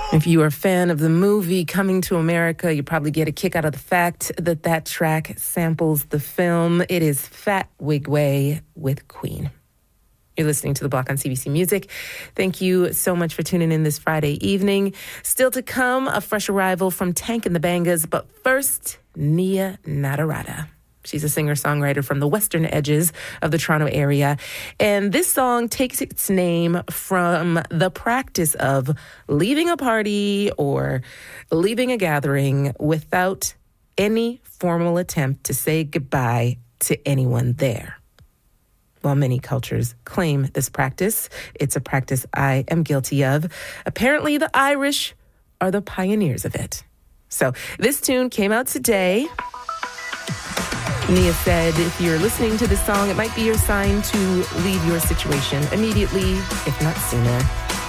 If you are a fan of the movie Coming to America, you probably get a kick out of the fact that that track samples the film. It is Fat Wigway with Queen. You're listening to The Block on CBC Music. Thank you so much for tuning in this Friday evening. Still to come, a fresh arrival from Tank and the Bangas, but first, Nia Nadarata. She's a singer-songwriter from the western edges of the Toronto area. And this song takes its name from the practice of leaving a party or leaving a gathering without any formal attempt to say goodbye to anyone there. While many cultures claim this practice, it's a practice I am guilty of. Apparently, the Irish are the pioneers of it. So this tune came out today. Nia said, if you're listening to this song, it might be your sign to leave your situation immediately, if not sooner.